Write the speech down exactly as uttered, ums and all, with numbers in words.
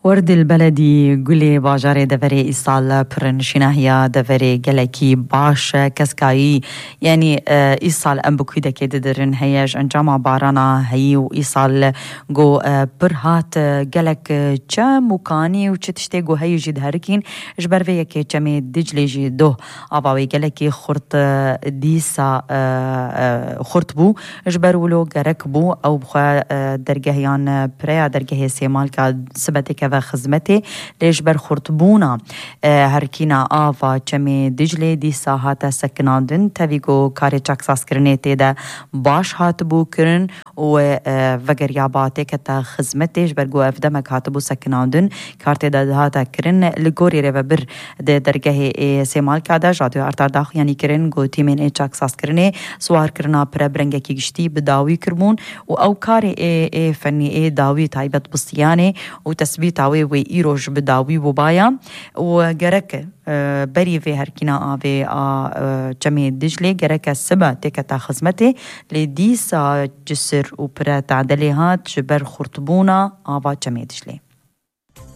ورد البلدي قولي باجاري دفري إيصال برنشناهيا دفري جلكي باش كسكاي يعني إيصال أم بكويدة كده درن هياج أنجام بارانا هي وإيصال جو برهات جلك جا مكاني وشتشتي جو هي جد هركين جبر فيا كي جمي دجلي جي دو أباوي جلكي خرط ديسا خرط بو جبر ولو جرك بو أو بخوا درجهيان بريا درجه سيمال كا سبتك خزمتي ليش برخرطبونا اه هركينا آفا چمي دجلي دي ساحاتا سكناندن تاويگو كاري چاكساس کرنه تيدا باش هاتبو کرن و اه وگر ياباتي كتا خزمتيش برگو افدمك هاتبو سكناندن كارتي دا هاتا کرن لگوري ريو بر ده درگه اه سيمال كادا جادو ارتار داخ يعني کرن گو تيمين اي چاكساس کرنه سوار کرنا پر برنگه کی گشتي بداوي کرمون و او كاري اي اي فني اي داوي تايبت بصياني و تثبيت عوي وي إيروج بداوي وبايا وجرك بري في هركينا آوي جميع دجلي جرك السبا تكتا خزمتي لديسا جسر وبرا تعدليهات جبر خرطبونا آوا جميع دجلي